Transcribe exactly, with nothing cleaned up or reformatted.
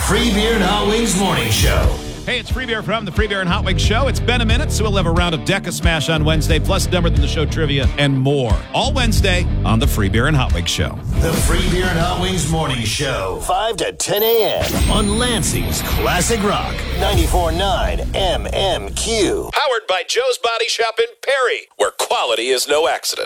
Free Beer and Hot Wings Morning Show. Hey, it's Free Beer from the Free Beer and Hot Wings Show. It's been a minute, so we'll have a round of Deca Smash on Wednesday, plus Dumber Than the Show trivia and more. All Wednesday on the Free Beer and Hot Wings Show. The Free Beer and Hot Wings Morning Show. five to ten a.m. on Lansing's Classic Rock. ninety-four point nine M M Q. Powered by Joe's Body Shop in Perry, where quality is no accident.